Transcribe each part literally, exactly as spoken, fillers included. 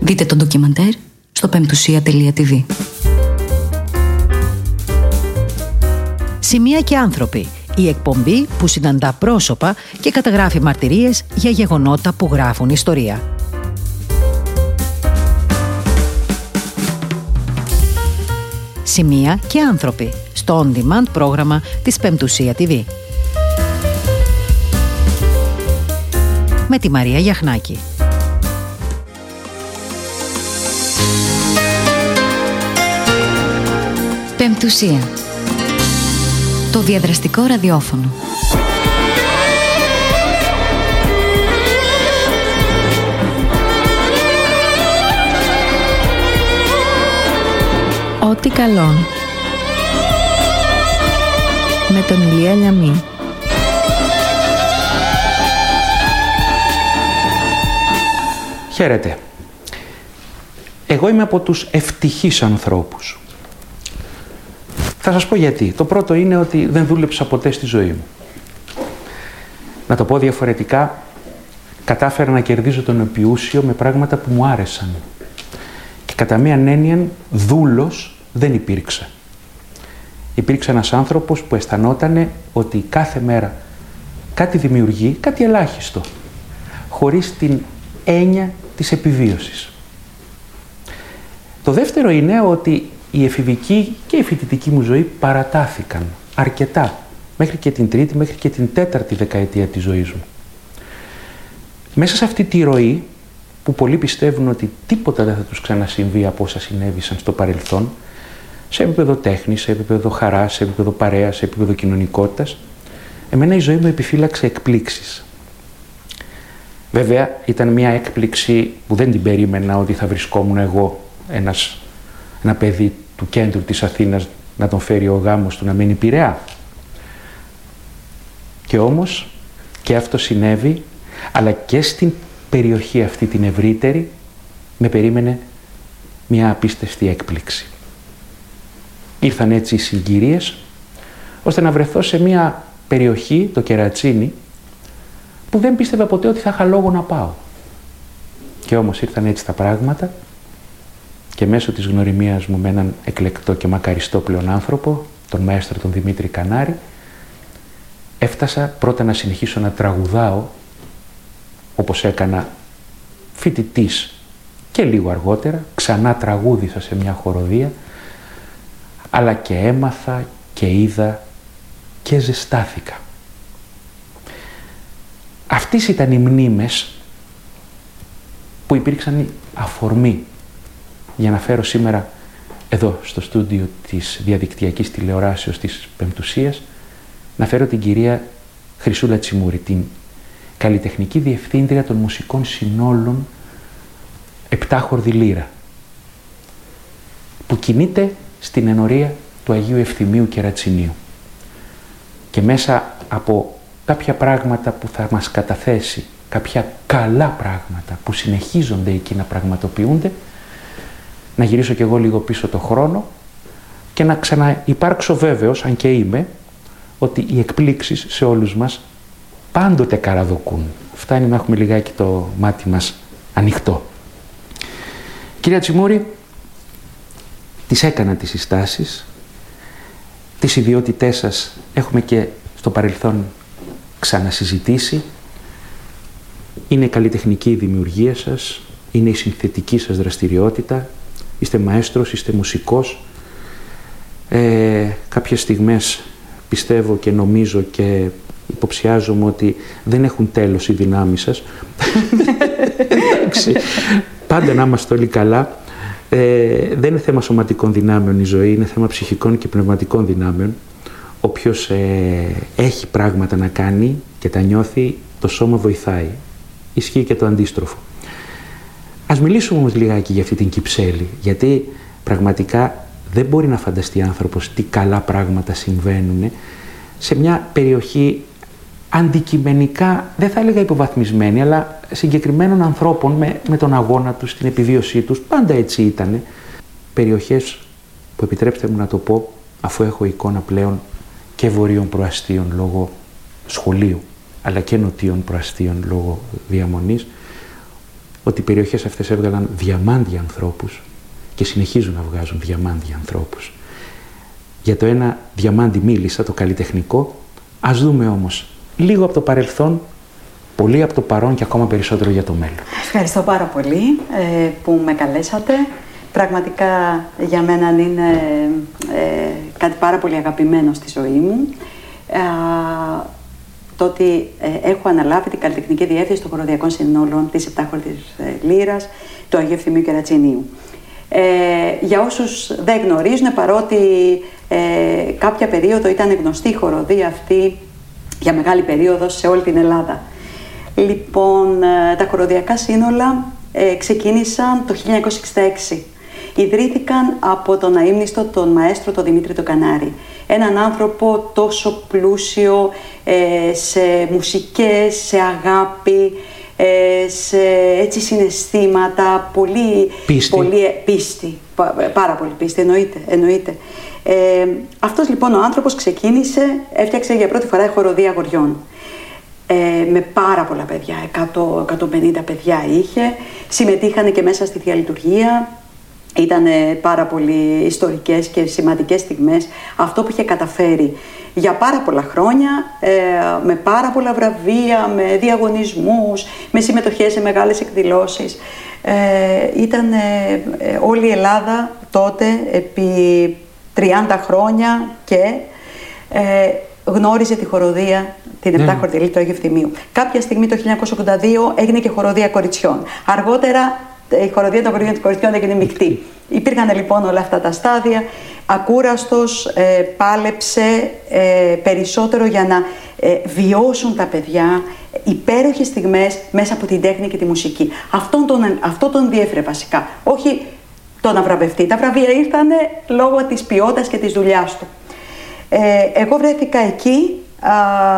Δείτε το ντοκιμαντέρ στο πεμπτουσία τελεία τι βι. Σημεία και άνθρωποι. Η εκπομπή που συναντά πρόσωπα και καταγράφει μαρτυρίες για γεγονότα που γράφουν ιστορία. Σημεία και άνθρωποι στο on-demand πρόγραμμα της Πεμπτουσία τι βι. Με τη Μαρία Γιαχνάκη. Πεμπτουσία. Το διαδραστικό ραδιόφωνο. Ό,τι καλόν. Με τον Ηλία Λιαμή. Χαίρετε. Εγώ είμαι από τους ευτυχείς ανθρώπους. Θα σας πω γιατί. Το πρώτο είναι ότι δεν δούλεψα ποτέ στη ζωή μου. Να το πω διαφορετικά, κατάφερα να κερδίζω τον επιούσιο με πράγματα που μου άρεσαν. Και κατά μίαν έννοια, δούλος δεν υπήρξε. Υπήρξε ένας άνθρωπος που αισθανόταν ότι κάθε μέρα κάτι δημιουργεί, κάτι ελάχιστο, χωρίς την έννοια της επιβίωσης. Το δεύτερο είναι ότι η εφηβική και η φοιτητική μου ζωή παρατάθηκαν αρκετά, μέχρι και την τρίτη, μέχρι και την τέταρτη δεκαετία της ζωής μου. Μέσα σε αυτή τη ροή, που πολλοί πιστεύουν ότι τίποτα δεν θα τους ξανασυμβεί από όσα συνέβησαν στο παρελθόν, σε επίπεδο τέχνης, σε επίπεδο χαράς, σε επίπεδο παρέας, σε επίπεδο κοινωνικότητας, εμένα η ζωή μου επιφύλαξε εκπλήξεις. Βέβαια, ήταν μια έκπληξη που δεν την περίμενα ότι θα βρισκόμουν εγώ, ένας, ένα παιδί του κέντρου της Αθήνας, να τον φέρει ο γάμος του να μείνει Πειραιά. Και όμως και αυτό συνέβη, αλλά και στην περιοχή αυτή την ευρύτερη με περίμενε μια απίστευτη έκπληξη. Ήρθαν έτσι οι συγκυρίες, ώστε να βρεθώ σε μια περιοχή, το Κερατσίνι, που δεν πίστευα ποτέ ότι θα είχα λόγο να πάω. Και όμως ήρθαν έτσι τα πράγματα και μέσω της γνωριμίας μου με έναν εκλεκτό και μακαριστό πλέον άνθρωπο, τον μαέστρο τον Δημήτρη Κανάρη, έφτασα πρώτα να συνεχίσω να τραγουδάω, όπως έκανα φοιτητής και λίγο αργότερα, ξανά τραγούδισα σε μια χοροδία, αλλά και έμαθα και είδα και ζεστάθηκα. Αυτές ήταν οι μνήμες που υπήρξαν αφορμή για να φέρω σήμερα εδώ στο στούντιο της διαδικτυακής τηλεοράσεως της Πεμπτουσίας, να φέρω την κυρία Χρυσούλα Τσιμούρη, την καλλιτεχνική διευθύντρια των μουσικών συνόλων Επτάχορδη Λύρα, που κινείται στην ενορία του Αγίου Ευθυμίου Κερατσινίου. Και μέσα από κάποια πράγματα που θα μας καταθέσει, κάποια καλά πράγματα που συνεχίζονται εκεί να πραγματοποιούνται, να γυρίσω κι εγώ λίγο πίσω το χρόνο και να ξαναυπάρξω βέβαιος, αν και είμαι, ότι οι εκπλήξεις σε όλους μας πάντοτε καραδοκούν. Φτάνει να έχουμε λιγάκι το μάτι μας ανοιχτό. Κυρία Τσιμούρη, τις έκανα τις συστάσεις, τις ιδιότητές σας έχουμε και στο παρελθόν ξανασυζητήσει. Είναι η καλλιτεχνική δημιουργία σας, είναι η συνθετική σας δραστηριότητα, είστε μαέστρος, είστε μουσικός. Ε, κάποιες στιγμές πιστεύω και νομίζω και υποψιάζομαι ότι δεν έχουν τέλος οι δυνάμεις σας. Εντάξει, πάντα να είμαστε όλοι καλά. Ε, δεν είναι θέμα σωματικών δυνάμεων η ζωή, είναι θέμα ψυχικών και πνευματικών δυνάμεων. Όποιος ε, έχει πράγματα να κάνει και τα νιώθει, το σώμα βοηθάει. Ισχύει και το αντίστροφο. Ας μιλήσουμε όμως λιγάκι για αυτή την Κυψέλη, γιατί πραγματικά δεν μπορεί να φανταστεί άνθρωπος τι καλά πράγματα συμβαίνουν σε μια περιοχή αντικειμενικά, δεν θα έλεγα υποβαθμισμένη, αλλά συγκεκριμένων ανθρώπων με, με τον αγώνα τους, την επιβίωσή τους, πάντα έτσι ήτανε. Περιοχές που, επιτρέψτε μου να το πω, αφού έχω εικόνα πλέον και βορείων προαστίων λόγω σχολείου, αλλά και νοτίων προαστίων λόγω διαμονής, ότι οι περιοχές αυτές έβγαλαν διαμάντια ανθρώπους και συνεχίζουν να βγάζουν διαμάντια ανθρώπους. Για το ένα διαμάντι μίλησα, το καλλιτεχνικό. Ας δούμε όμως λίγο από το παρελθόν, πολύ από το παρόν και ακόμα περισσότερο για το μέλλον. Ευχαριστώ πάρα πολύ ε, που με καλέσατε. Πραγματικά για μένα είναι ε, κάτι πάρα πολύ αγαπημένο στη ζωή μου. Ε, το ότι ε, έχω αναλάβει την καλλιτεχνική διεύθυνση των χοροδιακών συνόλων της Επτάχορτης ε, Λύρας, του Αγίου Ευθυμίου Κερατσινίου. Ε, για όσους δεν γνωρίζουν, παρότι ε, κάποια περίοδο ήταν γνωστή η χοροδία αυτή για μεγάλη περίοδο σε όλη την Ελλάδα. Λοιπόν, ε, τα χοροδιακά σύνολα ε, ξεκίνησαν το χίλια εννιακόσια εξήντα έξι. Ιδρύθηκαν από τον αείμνηστο τον μαέστρο τον Δημήτρη τον Κανάρη. Έναν άνθρωπο τόσο πλούσιο ε, σε μουσικές, σε αγάπη, ε, σε έτσι συναισθήματα, πολύ πίστη. Πολύ, πίστη, πάρα πολύ πίστη, εννοείται. εννοείται. Ε, αυτός λοιπόν ο άνθρωπος ξεκίνησε, έφτιαξε για πρώτη φορά η χοροδία αγοριών. Ε, με πάρα πολλά παιδιά, εκατό με εκατόν πενήντα παιδιά είχε, συμμετείχαν και μέσα στη διαλειτουργία. Ήταν πάρα πολύ ιστορικές και σημαντικές στιγμές αυτό που είχε καταφέρει για πάρα πολλά χρόνια, ε, με πάρα πολλά βραβεία, με διαγωνισμούς, με συμμετοχές σε μεγάλες εκδηλώσεις. Ε, ήταν ε, ε, όλη η Ελλάδα τότε επί τριάντα χρόνια και ε, γνώριζε τη χοροδία, την Επτάχορτη Λύρα του Αγίου Ευθυμίου. Κάποια στιγμή το χίλια εννιακόσια ογδόντα δύο έγινε και χοροδία κοριτσιών. Αργότερα η χοροδία των κοριτσιών έγινε μεικτή. Υπήρχαν λοιπόν όλα αυτά τα στάδια. Ακούραστος ε, πάλεψε ε, περισσότερο για να ε, βιώσουν τα παιδιά υπέροχες στιγμές μέσα από την τέχνη και τη μουσική. Αυτόν τον, αυτό τον διέφερε βασικά. Όχι το να βραβευτεί. Τα βραβεία ήρθαν λόγω της ποιότητας και της δουλειάς του. Ε, εγώ βρέθηκα εκεί α,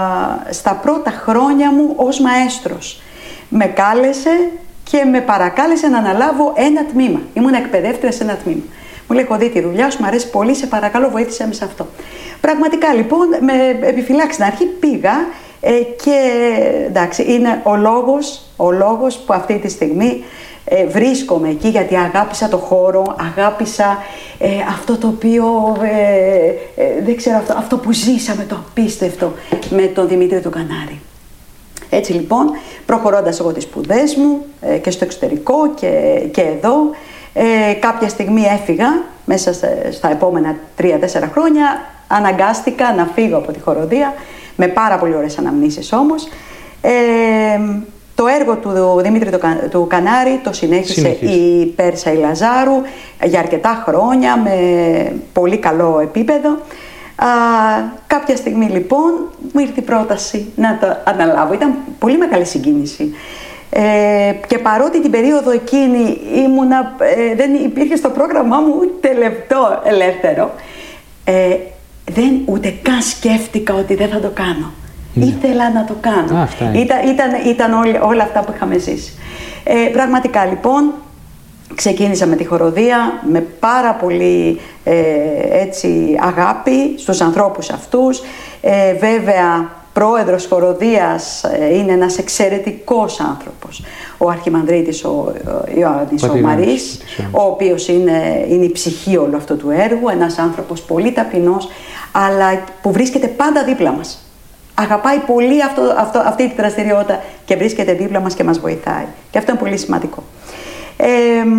στα πρώτα χρόνια μου ως μαέστρος. Με κάλεσε και με παρακάλεσε να αναλάβω ένα τμήμα. Ήμουν εκπαιδεύτρια σε ένα τμήμα. Μου λέει: έχω δει τη δουλειά σου, μου αρέσει πολύ, σε παρακαλώ, βοήθησε με σε αυτό. Πραγματικά λοιπόν, με επιφυλάξει στην αρχή, πήγα ε, και εντάξει, είναι ο λόγος, ο λόγος που αυτή τη στιγμή ε, βρίσκομαι εκεί, γιατί αγάπησα το χώρο, αγάπησα ε, αυτό το οποίο, ε, ε, δεν ξέρω, αυτό, αυτό που ζήσαμε, το απίστευτο με τον Δημήτρη τον Κανάρη. Έτσι λοιπόν, προχωρώντας εγώ τις σπουδές μου ε, και στο εξωτερικό και, και εδώ, ε, κάποια στιγμή έφυγα, μέσα στα επόμενα τρία τέσσερα χρόνια, αναγκάστηκα να φύγω από τη χοροδία, με πάρα πολύ ωραίες αναμνήσεις όμως. Ε, το έργο του Δημήτρη του, του Κανάρη το συνέχισε Συνεχίζει. η Πέρσα η Λαζάρου για αρκετά χρόνια, με πολύ καλό επίπεδο. Α, κάποια στιγμή λοιπόν μου ήρθε η πρόταση να το αναλάβω. Ήταν πολύ μεγάλη συγκίνηση. Ε, και παρότι την περίοδο εκείνη ήμουνα, ε, δεν υπήρχε στο πρόγραμμά μου ούτε λεπτό ελεύθερο, ε, δεν ούτε καν σκέφτηκα ότι δεν θα το κάνω. Ναι. Ήθελα να το κάνω. Α, ήταν ήταν, ήταν όλοι, όλα αυτά που είχαμε ζήσει. Ε, πραγματικά λοιπόν ξεκίνησα με τη χοροδία με πάρα πολύ ε, έτσι, αγάπη στους ανθρώπους αυτούς. Ε, βέβαια, πρόεδρος χοροδίας ε, είναι ένας εξαιρετικός άνθρωπος. Ο Αρχιμανδρίτης ο, ο Ιωάννης ο Μαρής, ο οποίος είναι, είναι η ψυχή όλου αυτού του έργου. Ένας άνθρωπος πολύ ταπεινός, αλλά που βρίσκεται πάντα δίπλα μας. Αγαπάει πολύ αυτό, αυτό, αυτή τη δραστηριότητα και βρίσκεται δίπλα μας και μας βοηθάει. Και αυτό είναι πολύ σημαντικό. Ε,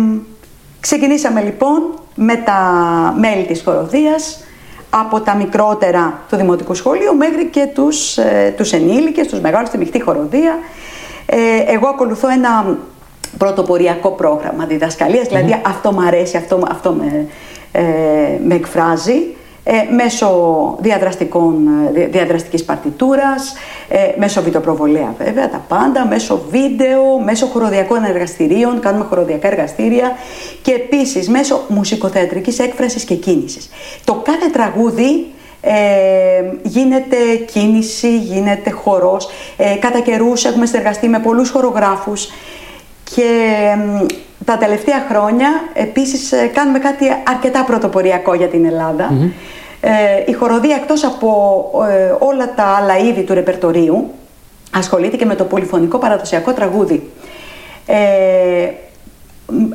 ξεκινήσαμε λοιπόν με τα μέλη της χοροδίας, από τα μικρότερα του Δημοτικού Σχολείου μέχρι και τους, ε, τους ενήλικες, τους μεγάλους στη μεικτή χοροδία. Ε, εγώ ακολουθώ ένα πρωτοποριακό πρόγραμμα διδασκαλίας, mm-hmm. δηλαδή αυτό μου αρέσει, αυτό, αυτό με, ε, με εκφράζει. Ε, μέσω διαδραστικών, διαδραστικής παρτιτούρας, ε, μέσω βιντεοπροβολέα βέβαια, τα πάντα, μέσω βίντεο, μέσω χοροδιακών εργαστηρίων, κάνουμε χοροδιακά εργαστήρια και επίσης μέσω μουσικοθεατρικής έκφρασης και κίνησης. Το κάθε τραγούδι ε, γίνεται κίνηση, γίνεται χορός, ε, κατά καιρούς έχουμε συνεργαστεί με πολλούς χορογράφους και ε, τα τελευταία χρόνια επίσης ε, κάνουμε κάτι αρκετά πρωτοποριακό για την Ελλάδα. Mm-hmm. Ε, η χοροδία, εκτός από ε, όλα τα άλλα είδη του ρεπερτορίου, ασχολείται και με το πολυφωνικό παραδοσιακό τραγούδι. Ε,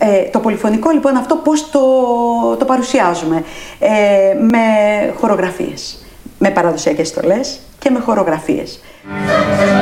Ε, το πολυφωνικό λοιπόν αυτό πώς το, το παρουσιάζουμε, ε, με χορογραφίες, με παραδοσιακές στολές και με χορογραφίες.